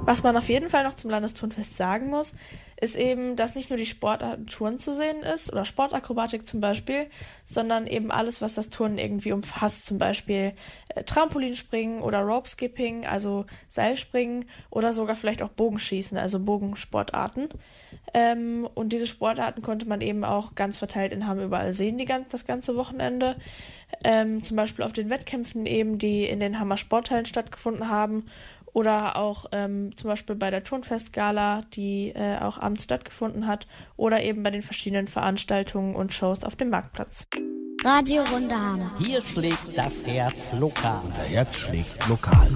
Was man auf jeden Fall noch zum Landesturnfest sagen muss, ist eben, dass nicht nur die Sportart Turnen zu sehen ist oder Sportakrobatik zum Beispiel, sondern eben alles, was das Turnen irgendwie umfasst, zum Beispiel Trampolinspringen oder Ropeskipping, also Seilspringen oder sogar vielleicht auch Bogenschießen, also Bogensportarten. Und diese Sportarten konnte man eben auch ganz verteilt in Hamm überall sehen, das ganze Wochenende. Zum Beispiel auf den Wettkämpfen eben, die in den Hammer Sporthallen stattgefunden haben. Oder auch zum Beispiel bei der Turnfestgala, die auch abends stattgefunden hat. Oder eben bei den verschiedenen Veranstaltungen und Shows auf dem Marktplatz. Radio Runde Hamm. Hier schlägt das Herz lokal. Unser Herz schlägt lokal.